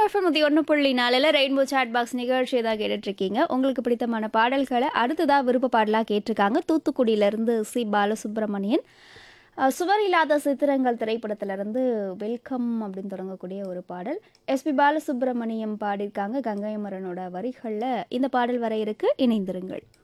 FM 101.4 rainbow chat box நிகழ்ச்சி தான் கேட்டுட்டு இருக்கீங்க. உங்களுக்கு பிடித்தமான பாடல்களை அடுத்ததா விருப்ப பாடலாக கேட்டிருக்காங்க. தூத்துக்குடியிலேருந்து சி பாலசுப்ரமணியன். சுவர் இல்லாத சித்திரங்கள் திரைப்படத்திலிருந்து வெல்கம் அப்படின்னு தொடங்கக்கூடிய ஒரு பாடல். எஸ்பி பாலசுப்ரமணியம் பாடியிருக்காங்க. கங்கை அமரனோட வரிகளில் இந்த பாடல் வர இருக்கு. இணைந்திருங்கள்.